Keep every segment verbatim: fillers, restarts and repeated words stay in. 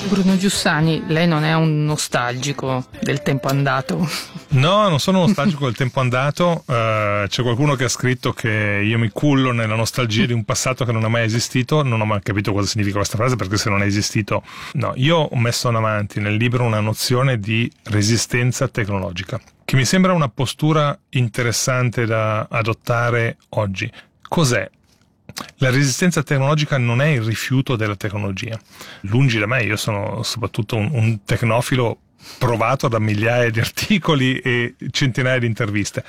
Bruno Giussani, lei non è un nostalgico del tempo andato? No, non sono nostalgico del tempo andato. Uh, c'è qualcuno che ha scritto che io mi cullo nella nostalgia di un passato che non è mai esistito. Non ho mai capito cosa significa questa frase, perché se non è esistito... No, io ho messo in avanti nel libro una nozione di resistenza tecnologica, che mi sembra una postura interessante da adottare oggi. Cos'è? La resistenza tecnologica non è il rifiuto della tecnologia. Lungi da me, io sono soprattutto un, un tecnofilo provato da migliaia di articoli e centinaia di interviste.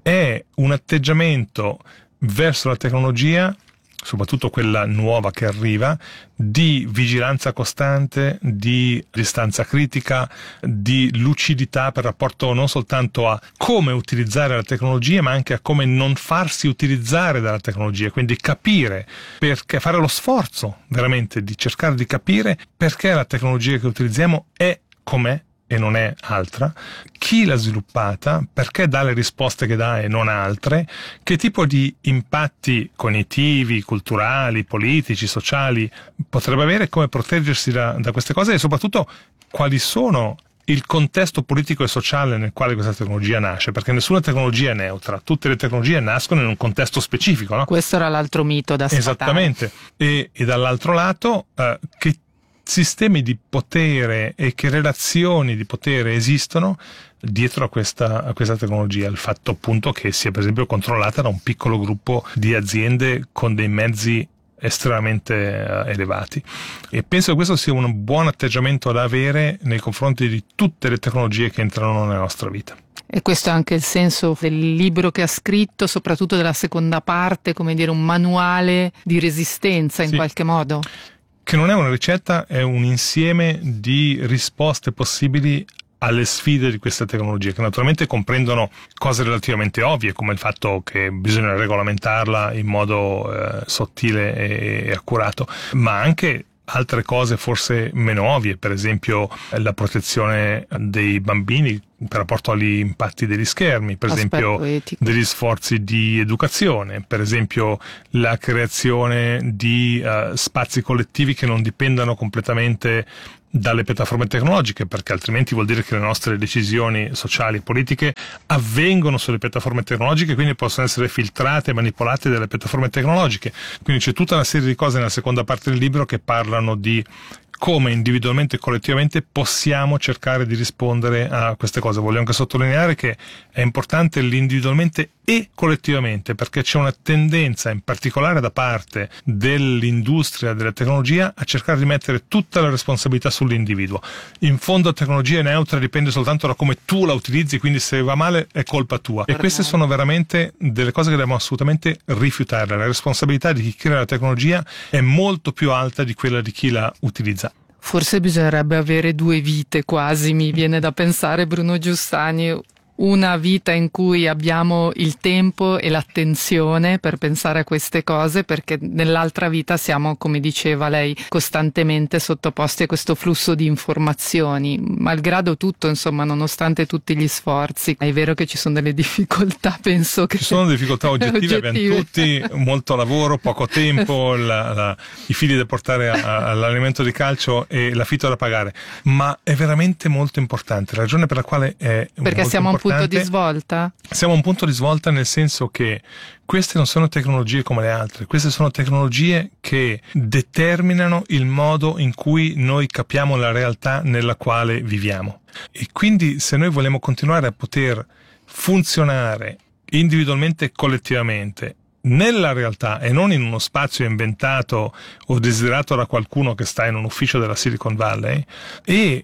È un atteggiamento verso la tecnologia, soprattutto quella nuova che arriva, di vigilanza costante, di distanza critica, di lucidità per rapporto non soltanto a come utilizzare la tecnologia, ma anche a come non farsi utilizzare dalla tecnologia, quindi capire perché, fare lo sforzo veramente di cercare di capire perché la tecnologia che utilizziamo è com'è e non è altra, chi l'ha sviluppata, perché dà le risposte che dà e non altre, che tipo di impatti cognitivi, culturali, politici, sociali potrebbe avere, come proteggersi da, da queste cose e soprattutto quali sono il contesto politico e sociale nel quale questa tecnologia nasce, perché nessuna tecnologia è neutra, tutte le tecnologie nascono in un contesto specifico, no? Questo era l'altro mito da sfatare. Esattamente, e, e dall'altro lato eh, che sistemi di potere e che relazioni di potere esistono dietro a questa, a questa tecnologia, il fatto appunto che sia per esempio controllata da un piccolo gruppo di aziende con dei mezzi estremamente uh, elevati, e penso che questo sia un buon atteggiamento da avere nei confronti di tutte le tecnologie che entrano nella nostra vita. E questo è anche il senso del libro che ha scritto, soprattutto della seconda parte, come dire un manuale di resistenza in sì. qualche modo? Che non è una ricetta, è un insieme di risposte possibili alle sfide di questa tecnologia, che naturalmente comprendono cose relativamente ovvie, come il fatto che bisogna regolamentarla in modo eh, sottile e, e accurato, ma anche altre cose forse meno ovvie, per esempio la protezione dei bambini per rapporto agli impatti degli schermi, per Aspetto esempio etico. Degli sforzi di educazione, per esempio la creazione di uh, spazi collettivi che non dipendano completamente dalle piattaforme tecnologiche, perché altrimenti vuol dire che le nostre decisioni sociali e politiche avvengono sulle piattaforme tecnologiche, quindi possono essere filtrate e manipolate dalle piattaforme tecnologiche. Quindi c'è tutta una serie di cose nella seconda parte del libro che parlano di come individualmente e collettivamente possiamo cercare di rispondere a queste cose. Voglio anche sottolineare che è importante l'individualmente e collettivamente, perché c'è una tendenza, in particolare da parte dell'industria della tecnologia, a cercare di mettere tutta la responsabilità sull'individuo. In fondo la tecnologia è neutra, dipende soltanto da come tu la utilizzi, quindi se va male è colpa tua. E queste sono veramente delle cose che dobbiamo assolutamente rifiutare. La responsabilità di chi crea la tecnologia è molto più alta di quella di chi la utilizza. Forse bisognerebbe avere due vite quasi, mi viene da pensare, Bruno Giussani. Una vita in cui abbiamo il tempo e l'attenzione per pensare a queste cose, perché nell'altra vita siamo, come diceva lei, costantemente sottoposti a questo flusso di informazioni, malgrado tutto, insomma, nonostante tutti gli sforzi. È vero che ci sono delle difficoltà, penso che... Ci sono difficoltà oggettive, oggettive. Abbiamo tutti molto lavoro, poco tempo, la, la, i figli da portare a, all'allenamento di calcio e l'affitto da pagare, ma è veramente molto importante, la ragione per la quale è perché molto siamo importante. Punto di svolta? Siamo a un punto di svolta, nel senso che queste non sono tecnologie come le altre, queste sono tecnologie che determinano il modo in cui noi capiamo la realtà nella quale viviamo. E quindi se noi vogliamo continuare a poter funzionare individualmente e collettivamente nella realtà e non in uno spazio inventato o desiderato da qualcuno che sta in un ufficio della Silicon Valley, e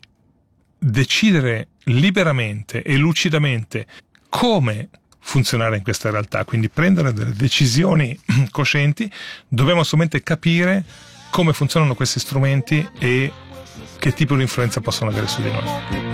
decidere liberamente e lucidamente come funzionare in questa realtà, quindi prendere delle decisioni coscienti, dobbiamo assolutamente capire come funzionano questi strumenti e che tipo di influenza possono avere su di noi.